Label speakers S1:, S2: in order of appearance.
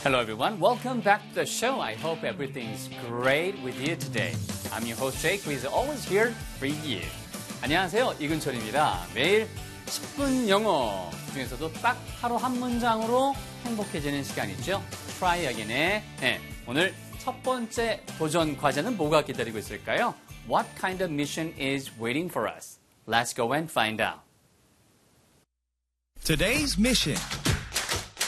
S1: Hello everyone, welcome back to the show. I hope everything's great with you today. I'm your host Jake, who is always here for you. 안녕하세요, 이근철입니다. 매일 10분 영어 중에서도 딱 하루 한 문장으로 행복해지는 시간 있죠? Try Again의 오늘 첫 번째 도전 과제는 뭐가 기다리고 있을까요? What kind of mission is waiting for us? Let's go and find out.
S2: Today's mission.